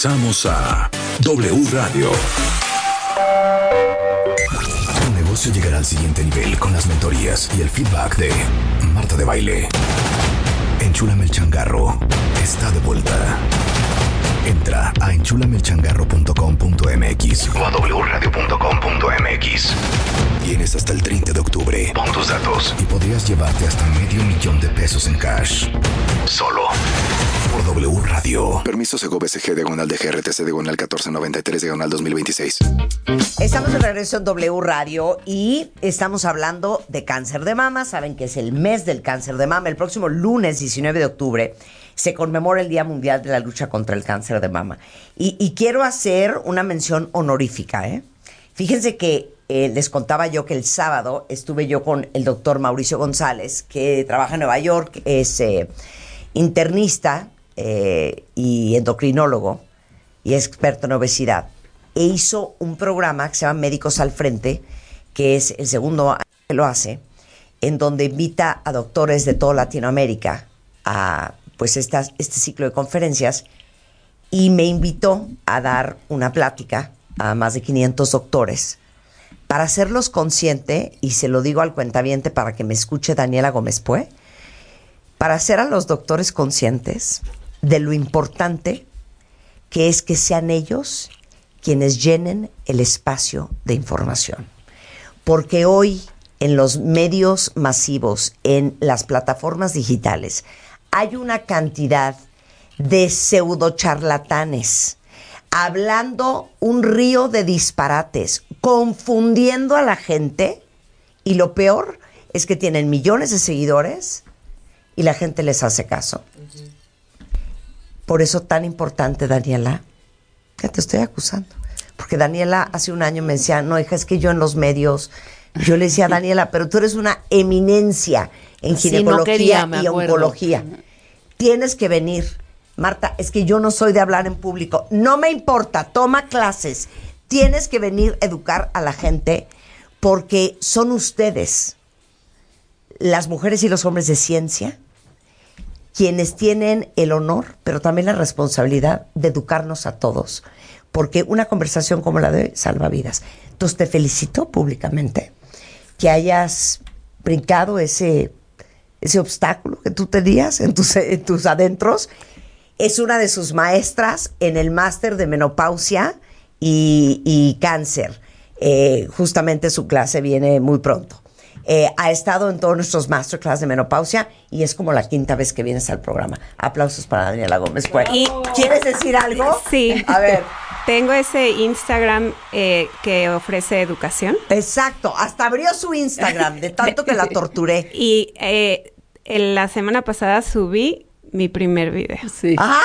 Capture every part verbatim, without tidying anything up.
Regresamos a W Radio. Tu negocio llegará al siguiente nivel con las mentorías y el feedback de Marta de Baile. Enchúlame el changarro. Está de vuelta. Entra a enchúlame el changarro punto com punto m x o a w radio punto com punto m x. Tienes hasta el treinta de octubre. Pon tus datos y podrías llevarte hasta medio millón de pesos en cash. Solo por W Radio. Permiso Sego B C G diagonal de G R T C diagonal catorce noventa y tres diagonal dos mil veintiséis. Estamos de regreso en W Radio y estamos hablando de cáncer de mama. Saben que es el mes del cáncer de mama. El próximo lunes diecinueve de octubre se conmemora el Día Mundial de la Lucha contra el Cáncer de Mama. Y, y quiero hacer una mención honorífica, ¿eh? Fíjense que eh, les contaba yo que el sábado estuve yo con el doctor Mauricio González, que trabaja en Nueva York, es eh, internista eh, y endocrinólogo y es experto en obesidad. E hizo un programa que se llama Médicos al Frente, que es el segundo año que lo hace, en donde invita a doctores de toda Latinoamérica a pues esta, este ciclo de conferencias, y me invitó a dar una plática a más de quinientos doctores para hacerlos consciente, y se lo digo al cuentaviente para que me escuche Daniela Gómez Pue, para hacer a los doctores conscientes de lo importante que es que sean ellos quienes llenen el espacio de información. Porque hoy en los medios masivos, en las plataformas digitales, hay una cantidad de pseudo charlatanes hablando un río de disparates, confundiendo a la gente, y lo peor es que tienen millones de seguidores y la gente les hace caso. Uh-huh. Por eso tan importante, Daniela, que te estoy acusando, porque Daniela hace un año me decía, no, hija, es que yo en los medios, yo le decía, Daniela, pero tú eres una eminencia en ginecología, sí, no quería, y oncología. Tienes que venir. Marta, es que yo no soy de hablar en público. No me importa, toma clases. Tienes que venir a educar a la gente, porque son ustedes, las mujeres y los hombres de ciencia, quienes tienen el honor, pero también la responsabilidad de educarnos a todos. Porque una conversación como la de hoy salva vidas. Entonces te felicito públicamente que hayas brincado ese, ese obstáculo que tú tenías en tus, en tus adentros. Es una de sus maestras en el máster de menopausia y, y cáncer. Eh, justamente su clase viene muy pronto. Eh, ha estado en todos nuestros masterclass de menopausia y es como la quinta vez que vienes al programa. Aplausos para Daniela Gómez. Pues, ¿y quieres decir algo? Sí. A ver. Tengo ese Instagram eh, que ofrece educación. Exacto. Hasta abrió su Instagram de tanto que la torturé. Y eh, en la semana pasada subí mi primer video. Sí. ¡Ah!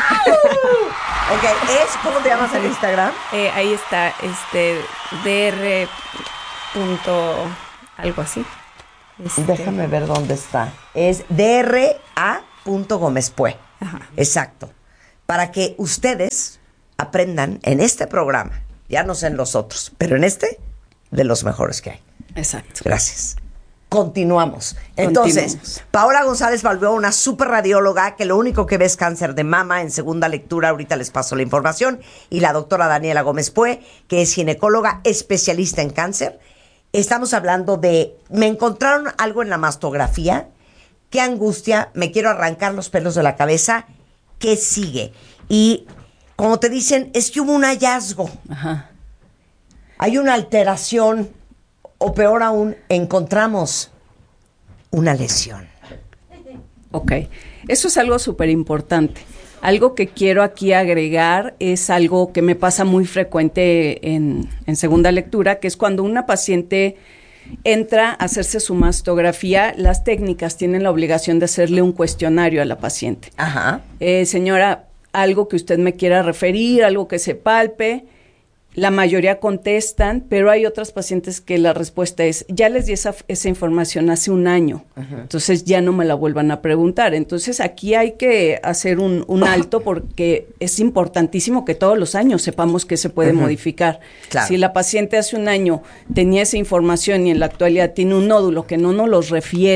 Ok, ¿es cómo te llamas en Instagram? Eh, ahí está, este, dr. Punto, algo así. Este. Déjame ver dónde está. Es dra punto Gómez Pue. Ajá. Exacto. Para que ustedes aprendan en este programa, ya no sé en los otros, pero en este, de los mejores que hay. Exacto. Gracias. Continuamos. Entonces, Paola González Balboa, una super radióloga que lo único que ve es cáncer de mama. En segunda lectura, ahorita les paso la información. Y la doctora Daniela Gómez Pue, que es ginecóloga especialista en cáncer. Estamos hablando de, me encontraron algo en la mastografía, qué angustia, me quiero arrancar los pelos de la cabeza, ¿qué sigue? Y como te dicen, es que hubo un hallazgo. Ajá. Hay una alteración. O peor aún, encontramos una lesión. Ok, eso es algo súper importante. Algo que quiero aquí agregar es algo que me pasa muy frecuente en, en segunda lectura, que es cuando una paciente entra a hacerse su mastografía, las técnicas tienen la obligación de hacerle un cuestionario a la paciente. Ajá. Eh, señora, algo que usted me quiera referir, algo que se palpe. La mayoría contestan, pero hay otras pacientes que la respuesta es, ya les di esa, esa información hace un año, uh-huh. Entonces ya no me la vuelvan a preguntar. Entonces aquí hay que hacer un, un alto porque es importantísimo que todos los años sepamos que se puede uh-huh. modificar. Claro. Si la paciente hace un año tenía esa información y en la actualidad tiene un nódulo que no nos los refiere,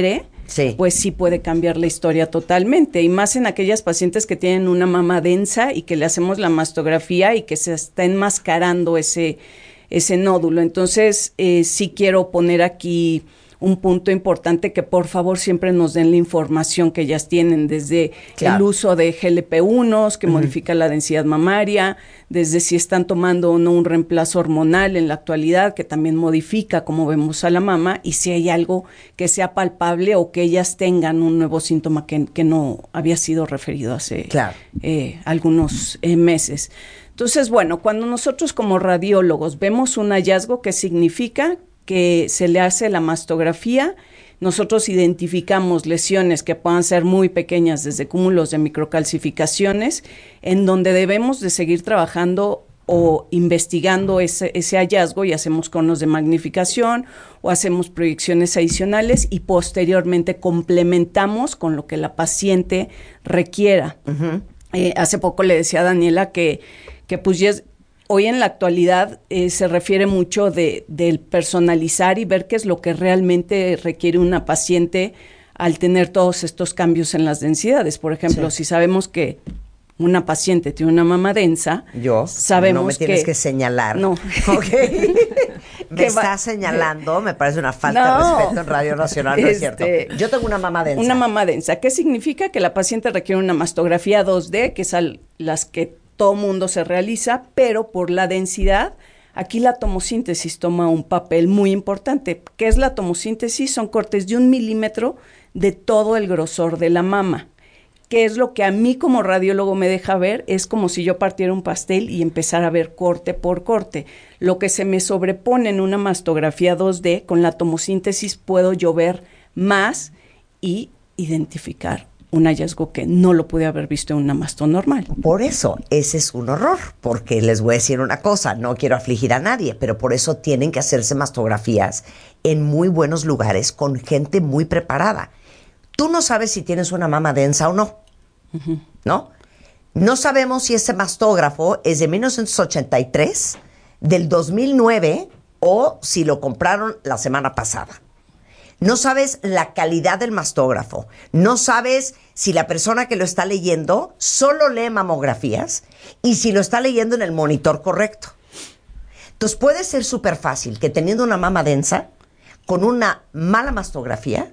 sí. pues sí puede cambiar la historia totalmente. Y más en aquellas pacientes que tienen una mama densa y que le hacemos la mastografía y que se está enmascarando ese, ese nódulo. Entonces, eh, sí quiero poner aquí un punto importante, que por favor siempre nos den la información que ellas tienen, desde claro. el uso de G L P uno, que uh-huh. modifica la densidad mamaria, desde si están tomando o no un reemplazo hormonal en la actualidad, que también modifica cómo vemos a la mama, y si hay algo que sea palpable o que ellas tengan un nuevo síntoma que, que no había sido referido hace claro. eh, algunos eh, meses. Entonces, bueno, cuando nosotros como radiólogos vemos un hallazgo, ¿qué significa? Que se le hace la mastografía, nosotros identificamos lesiones que puedan ser muy pequeñas, desde cúmulos de microcalcificaciones, en donde debemos de seguir trabajando o investigando ese, ese hallazgo, y hacemos conos de magnificación o hacemos proyecciones adicionales y posteriormente complementamos con lo que la paciente requiera. Uh-huh. Eh, hace poco le decía a Daniela que, que pues ya es, hoy en la actualidad eh, se refiere mucho de, del personalizar y ver qué es lo que realmente requiere una paciente al tener todos estos cambios en las densidades. Por ejemplo, sí. si sabemos que una paciente tiene una mama densa, yo sabemos no me tienes que, que señalar. No. Okay. Me está señalando, me parece una falta no. de respeto en Radio Nacional, no este, es cierto. Yo tengo una mama densa. Una mama densa. ¿Qué significa? Que la paciente requiere una mastografía dos D, que es al, las que todo mundo se realiza, pero por la densidad, aquí la tomosíntesis toma un papel muy importante. ¿Qué es la tomosíntesis? Son cortes de un milímetro de todo el grosor de la mama. ¿Qué es lo que a mí como radiólogo me deja ver? Es como si yo partiera un pastel y empezara a ver corte por corte. Lo que se me sobrepone en una mastografía dos D, con la tomosíntesis puedo yo ver más y identificar un hallazgo que no lo pude haber visto en una masto normal. Por eso, ese es un horror, porque les voy a decir una cosa, no quiero afligir a nadie, pero por eso tienen que hacerse mastografías en muy buenos lugares con gente muy preparada. Tú no sabes si tienes una mama densa o no, uh-huh. ¿no? No sabemos si ese mastógrafo es de mil novecientos ochenta y tres, del dos mil nueve, o si lo compraron la semana pasada. No sabes la calidad del mastógrafo, no sabes si la persona que lo está leyendo solo lee mamografías y si lo está leyendo en el monitor correcto. Entonces puede ser súper fácil que teniendo una mama densa, con una mala mastografía,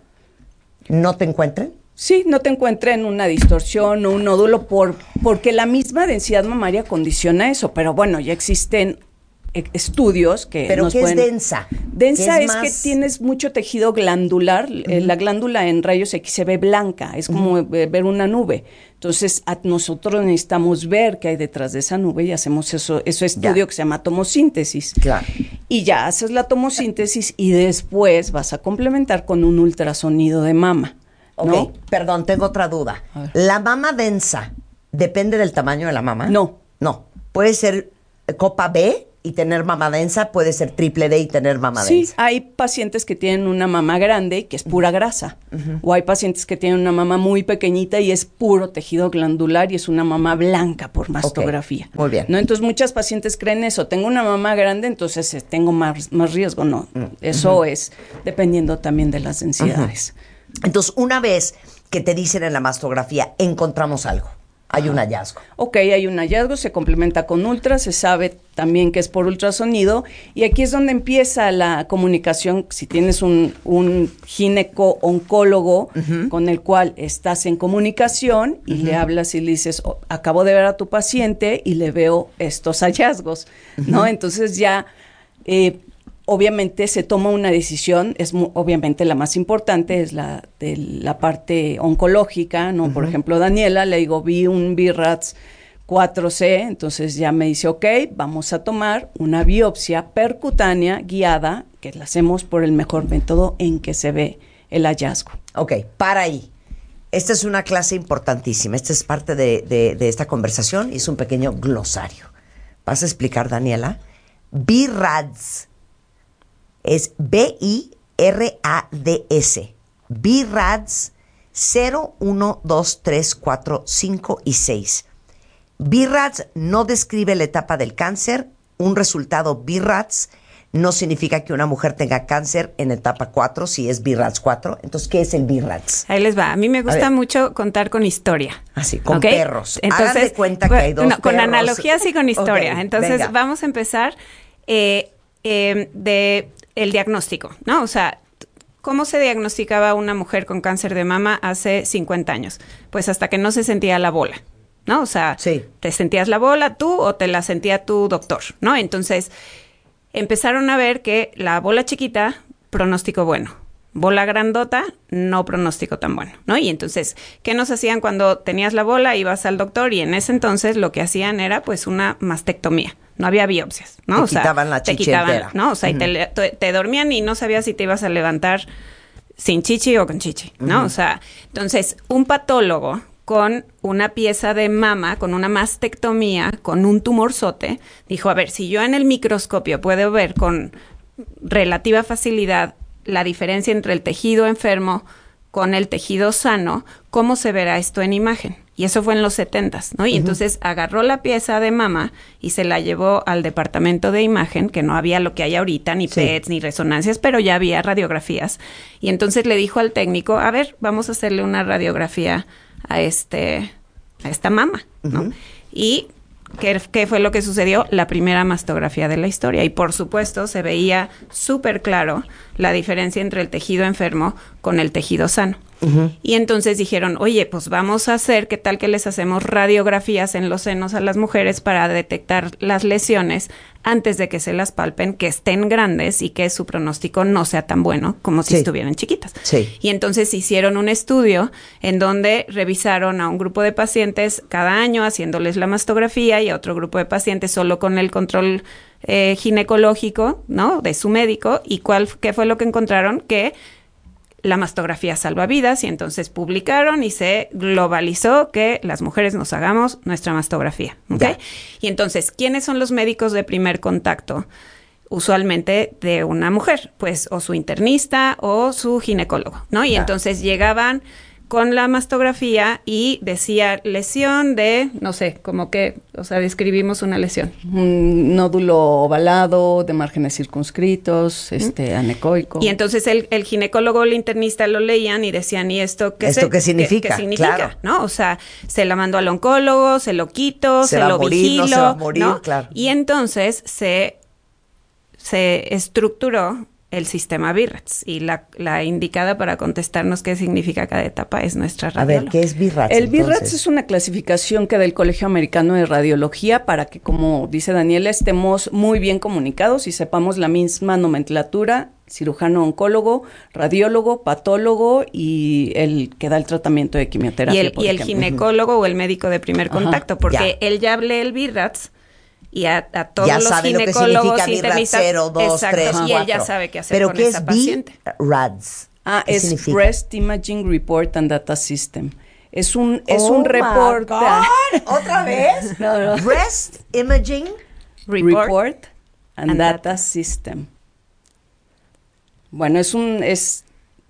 no te encuentren. Sí, no te encuentren una distorsión o un nódulo por, porque la misma densidad mamaria condiciona eso, pero bueno, ya existen estudios que ¿Pero nos qué pueden... es densa? Densa es, es más... que tienes mucho tejido glandular. Uh-huh. eh, la glándula en rayos X se ve blanca, es como uh-huh. ver una nube. Entonces, a nosotros necesitamos ver qué hay detrás de esa nube y hacemos eso, ese estudio ya. que se llama tomosíntesis. Claro. Y ya haces la tomosíntesis y después vas a complementar con un ultrasonido de mama. Ok, ¿no? Perdón, tengo otra duda. ¿La mama densa depende del tamaño de la mama? No. No. ¿Puede ser copa B y tener mama densa? ¿Puede ser triple D y tener mama sí, densa? Sí, hay pacientes que tienen una mama grande que es pura grasa. Uh-huh. O hay pacientes que tienen una mama muy pequeñita y es puro tejido glandular y es una mama blanca por mastografía. Okay, muy bien. ¿No? Entonces muchas pacientes creen eso. Tengo una mama grande, entonces eh, tengo más, más riesgo. No, uh-huh. eso es dependiendo también de las densidades. Uh-huh. Entonces, una vez que te dicen en la mastografía, encontramos algo, hay un hallazgo. Ok, hay un hallazgo, se complementa con ultra, se sabe también que es por ultrasonido, y aquí es donde empieza la comunicación. Si tienes un, un gineco-oncólogo uh-huh. con el cual estás en comunicación y uh-huh. le hablas y le dices, oh, acabo de ver a tu paciente y le veo estos hallazgos, uh-huh. ¿no? Entonces ya... Eh, obviamente se toma una decisión, es mu- obviamente la más importante es la de la parte oncológica, ¿no? Uh-huh. Por ejemplo, Daniela, le digo, vi un B R A D S cuatro C, entonces ya me dice, ok, vamos a tomar una biopsia percutánea guiada, que la hacemos por el mejor método en que se ve el hallazgo. Ok, para ahí. Esta es una clase importantísima, esta es parte de, de, de esta conversación y es un pequeño glosario. ¿Vas a explicar, Daniela? B R A D S. Es B I R A D S. B R A D S cero, uno, dos, tres, cuatro, cinco y seis. B R A D S no describe la etapa del cáncer. Un resultado B R A D S no significa que una mujer tenga cáncer en etapa cuatro, si es B R A T S cuatro. Entonces, ¿qué es el B R A T S? Ahí les va. A mí me gusta mucho contar con historia. Así, con ¿okay? perros. Entonces, hagan de cuenta que hay dos no, con perros. analogías y con historia. Okay, Entonces, venga. vamos a empezar eh, eh, de el diagnóstico, ¿no? O sea, ¿cómo se diagnosticaba una mujer con cáncer de mama hace cincuenta años? Pues hasta que no se sentía la bola, ¿no? O sea, sí. ¿te sentías la bola tú o te la sentía tu doctor, ¿no? Entonces, empezaron a ver que la bola chiquita, pronóstico bueno. Bola grandota, no pronóstico tan bueno, ¿no? Y entonces, ¿qué nos hacían cuando tenías la bola? Ibas al doctor y en ese entonces lo que hacían era pues una mastectomía. No había biopsias, ¿no? Te o sea, quitaban la te chichi quitaban, entera. ¿no? O sea, Uh-huh. y te, te, te dormían y no sabías si te ibas a levantar sin chichi o con chichi, ¿no? Uh-huh. O sea, entonces, un patólogo con una pieza de mama, con una mastectomía, con un tumorzote, dijo, a ver, si yo en el microscopio puedo ver con relativa facilidad la diferencia entre el tejido enfermo con el tejido sano, ¿cómo se verá esto en imagen? Y eso fue en los setentas, ¿no? Y uh-huh. entonces agarró la pieza de mama y se la llevó al departamento de imagen, que no había lo que hay ahorita, ni sí. P E Ts, ni resonancias, pero ya había radiografías. Y entonces le dijo al técnico, a ver, vamos a hacerle una radiografía a este, a esta mama, ¿no? Uh-huh. Y ¿qué, ¿qué fue lo que sucedió? La primera mastografía de la historia. Y por supuesto se veía súper claro la diferencia entre el tejido enfermo con el tejido sano. Uh-huh. Y entonces dijeron, oye, pues vamos a hacer, ¿qué tal que les hacemos radiografías en los senos a las mujeres para detectar las lesiones antes de que se las palpen, que estén grandes y que su pronóstico no sea tan bueno como si sí. estuvieran chiquitas? Sí. Y entonces hicieron un estudio en donde revisaron a un grupo de pacientes cada año haciéndoles la mastografía y a otro grupo de pacientes solo con el control eh, ginecológico, ¿no? De su médico. ¿Y cuál, qué fue lo que encontraron? Que la mastografía salva vidas, y entonces publicaron y se globalizó que las mujeres nos hagamos nuestra mastografía, ¿ok? Ya. Y entonces, ¿quiénes son los médicos de primer contacto? Usualmente de una mujer, pues o su internista o su ginecólogo, ¿no? Y ya. entonces llegaban con la mastografía y decía lesión de, no sé, como que, o sea, describimos una lesión. Un nódulo ovalado, de márgenes circunscritos, este, ¿Mm? anecoico. Y entonces el, el ginecólogo o el internista lo leían y decían, ¿y esto qué, ¿Esto se, qué significa? ¿Qué, qué significa? Claro. ¿No? O sea, se la mandó al oncólogo, se lo quito, se, se lo morir, vigilo, no se va a morir, ¿no? Claro. Y entonces se, se estructuró el sistema B R A T S, y la, la indicada para contestarnos qué significa cada etapa es nuestra radióloga. A ver, ¿qué es B R A T S? El B R A T S es una clasificación que da el Colegio Americano de Radiología para que, como dice Daniela, estemos muy bien comunicados y sepamos la misma nomenclatura: cirujano oncólogo, radiólogo, patólogo y el que da el tratamiento de quimioterapia. Y el, y el ginecólogo uh-huh. o el médico de primer contacto, Ajá, porque ya. él ya lee el B R A T S y a, a todos ya los internistas. ginecólogos, internistas, cero, dos, exacto, tres, y cuatro. él ya sabe qué hacer ¿Pero con qué esa es paciente. B R A T S? Ah, es significa? Breast Imaging Report and Data System. Es un, es oh un reporte. ¿Otra vez? no, no. Breast Imaging Report, Report and, and Data, Data System. Bueno, es un... es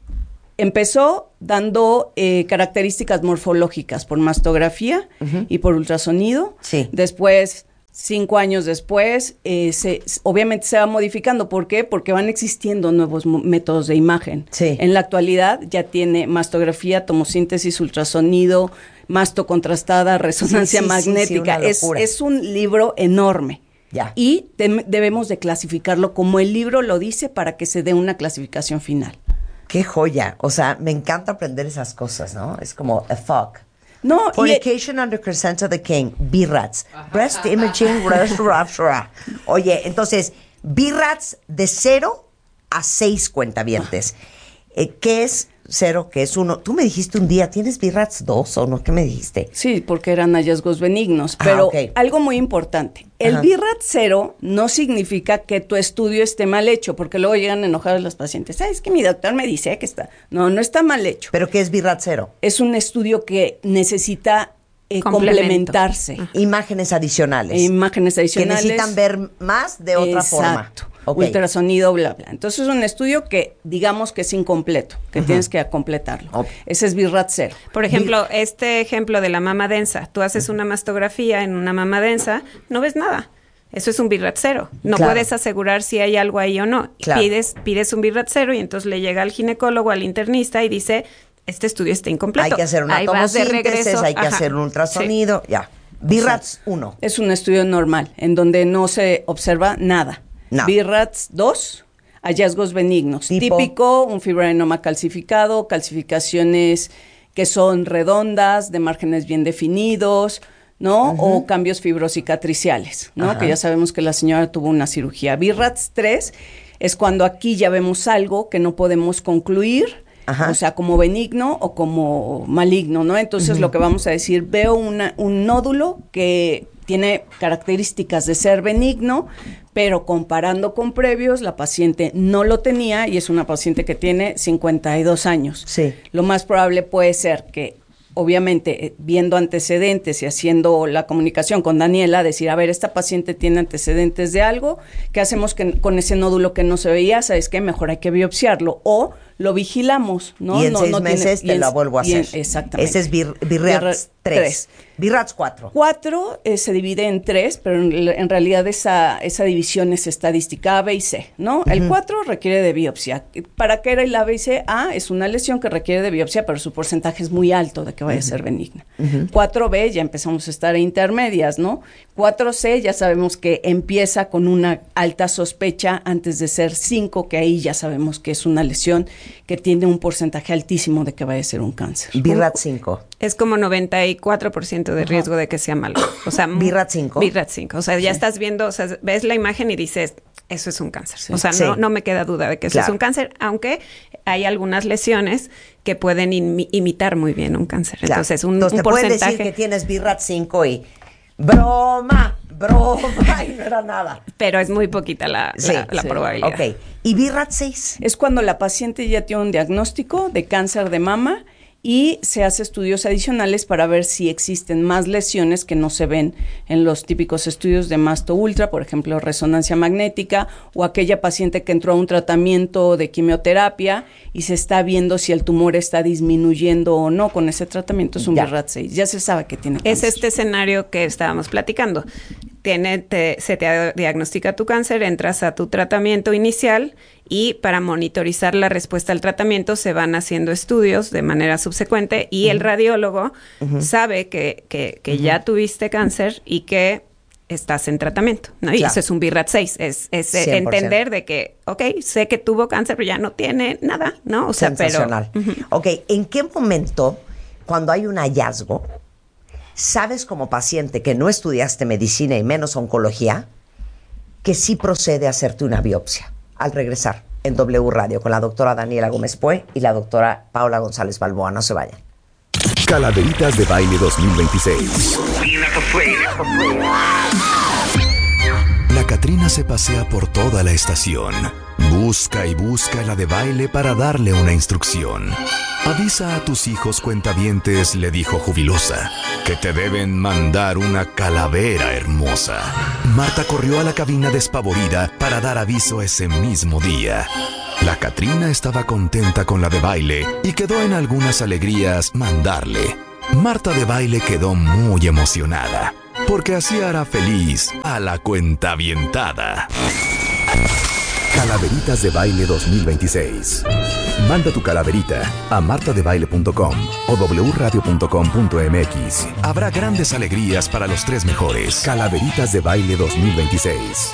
empezó dando eh, características morfológicas por mastografía uh-huh. y por ultrasonido. Sí. Después, cinco años después, eh, se, obviamente se va modificando. ¿Por qué? Porque van existiendo nuevos métodos de imagen. Sí. En la actualidad ya tiene mastografía, tomosíntesis, ultrasonido, masto contrastada, resonancia sí, sí, magnética. Sí, sí, es, es un libro enorme. Ya. Y de, debemos de clasificarlo como el libro lo dice para que se dé una clasificación final. ¡Qué joya! O sea, me encanta aprender esas cosas, ¿no? Es como a fuck. No, Fornication under consent of the king, B R A T S. Breast imaging, breast rupture. Oye, entonces, B R A T S de cero a seis cuentavientes. Eh, ¿Qué es cero? ¿Qué es uno? Tú me dijiste un día, ¿tienes B R A T S dos o no? ¿Qué me dijiste? Sí, porque eran hallazgos benignos. Ah, pero okay. algo muy importante. El Ajá. B R A T S cero no significa que tu estudio esté mal hecho, porque luego llegan enojados las pacientes. ¿Sabes que mi doctor me dice que está? No, no está mal hecho. ¿Pero qué es B R A T S cero? Es un estudio que necesita eh, complementarse. Ajá. Imágenes adicionales. E imágenes adicionales. Que necesitan ver más de otra Exacto. forma. Exacto. Okay. Ultrasonido, bla, bla. Entonces es un estudio que digamos que es incompleto, que uh-huh. tienes que completarlo. Okay. Ese es B R A T S cero. Por ejemplo, este ejemplo de la mama densa. Tú haces una mastografía en una mama densa, no ves nada. Eso es un BIRAT cero. No Claro. puedes asegurar si hay algo ahí o no. Claro. Pides, pides un BIRAT cero y entonces le llega al ginecólogo, al internista y dice, este estudio está incompleto. Hay que hacer una Ahí vas de tomosíntesis, regreso. hay que Ajá. hacer un ultrasonido, ya. BIRATS uno. Es un estudio normal, en donde no se observa nada. No. BIRATS dos, hallazgos benignos. Tipo. Típico, un fibroadenoma calcificado, calcificaciones que son redondas, de márgenes bien definidos, ¿no? Uh-huh. O cambios fibrocicatriciales, ¿no? Ajá. Que ya sabemos que la señora tuvo una cirugía. BIRATS tres es cuando aquí ya vemos algo que no podemos concluir, Ajá. o sea, como benigno o como maligno, ¿no? Entonces, uh-huh. lo que vamos a decir, veo una, un nódulo que tiene características de ser benigno, pero comparando con previos, la paciente no lo tenía y es una paciente que tiene cincuenta y dos años. Sí. Lo más probable puede ser que, obviamente, viendo antecedentes y haciendo la comunicación con Daniela, decir, a ver, esta paciente tiene antecedentes de algo, ¿qué hacemos que, con ese nódulo que no se veía? ¿Sabes qué? Mejor hay que biopsiarlo o lo vigilamos, ¿no? Y en no, seis no meses tiene, te la vuelvo a hacer. En, exactamente. Ese es bir, BIRATS tres. BIRATS cuatro. Cuatro eh, se divide en tres, pero en, en realidad esa, esa división es estadística A, B y C, ¿no? Uh-huh. El cuatro requiere de biopsia. ¿Para qué era el A, B y C? A es una lesión que requiere de biopsia, pero su porcentaje es muy alto de que vaya uh-huh. a ser benigna. Uh-huh. cuatro B ya empezamos a estar a intermedias, ¿no? cuatro C ya sabemos que empieza con una alta sospecha antes de ser cinco, que ahí ya sabemos que es una lesión que tiene un porcentaje altísimo de que vaya a ser un cáncer. BIRATS cinco. Es como noventa y cuatro por ciento de riesgo uh-huh. de que sea malo. O sea, BIRATS cinco. BIRATS cinco. O sea, ya sí. estás viendo, o sea, ves la imagen y dices, eso es un cáncer. Sí. O sea, sí. no, no me queda duda de que eso claro. es un cáncer, aunque hay algunas lesiones que pueden imi- imitar muy bien un cáncer. Claro. Entonces, un, Entonces, un te porcentaje... pueden decir que tienes BIRATS cinco y broma, broma, y no era nada. Pero es muy poquita la, sí, la, la sí. probabilidad. Ok. ¿Y BIRATS seis? Es cuando la paciente ya tiene un diagnóstico de cáncer de mama y se hace estudios adicionales para ver si existen más lesiones que no se ven en los típicos estudios de masto ultra, por ejemplo, resonancia magnética, o aquella paciente que entró a un tratamiento de quimioterapia y se está viendo si el tumor está disminuyendo o no con ese tratamiento. Es un BIRATS seis. Ya se sabe que tiene cáncer. Es este escenario que estábamos platicando. Tiene, te, se te diagnostica tu cáncer, entras a tu tratamiento inicial y para monitorizar la respuesta al tratamiento se van haciendo estudios de manera subsecuente y uh-huh. el radiólogo uh-huh. sabe que, que, que uh-huh. ya tuviste cáncer y que estás en tratamiento, ¿no? Y claro. eso es un BIRATS seis, es, es entender de que, ok, sé que tuvo cáncer, pero ya no tiene nada, ¿no? O sea, sensacional. Pero, uh-huh. Ok, ¿en qué momento, cuando hay un hallazgo, sabes como paciente que no estudiaste medicina y menos oncología, que sí procede a hacerte una biopsia? Al regresar en W Radio con la doctora Daniela Gómez Pue y la doctora Paula González Balboa. No se vayan. Calaveritas de Baile dos mil veintiséis. La Catrina se pasea por toda la estación. Busca y busca la de baile para darle una instrucción. Avisa a tus hijos cuentavientes, le dijo jubilosa, que te deben mandar una calavera hermosa. Marta corrió a la cabina despavorida para dar aviso ese mismo día. La Catrina estaba contenta con la de baile y quedó en algunas alegrías mandarle. Marta de baile quedó muy emocionada, porque así hará feliz a la cuentavientada. Calaveritas de Baile dos mil veintiséis. Manda tu calaverita a marta de baile punto com o w radio punto com punto m x. Habrá grandes alegrías para los tres mejores. Calaveritas de Baile dos mil veintiséis.